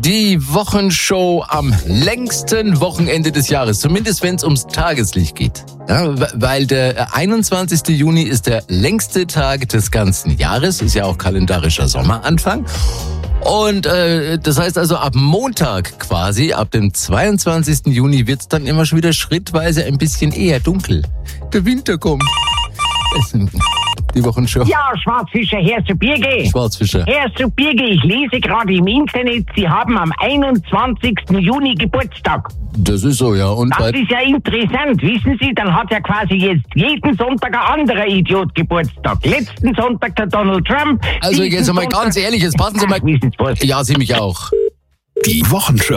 Die Wochenshow am längsten Wochenende des Jahres, zumindest wenn es ums Tageslicht geht. Ja, weil der 21. Juni ist der längste Tag des ganzen Jahres, ist ja auch kalendarischer Sommeranfang. Und das heißt also, ab Montag quasi, ab dem 22. Juni wird's dann immer schon wieder schrittweise ein bisschen eher dunkel. Der Winter kommt. Die Wochenshow. Ja, Schwarzfischer, Herr zu Birge. Schwarzfischer. Herr zu Birge, ich lese gerade im Internet, Sie haben am 21. Juni Geburtstag. Das ist so, ja. Und Das ist ja interessant, wissen Sie, dann hat ja quasi jetzt jeden Sonntag ein anderer Idiot Geburtstag. Letzten Sonntag der Donald Trump. also jetzt mal ganz ehrlich, jetzt passen Sie mal. Wissen Sie was? Ja, Sie mich auch. Die Wochenshow.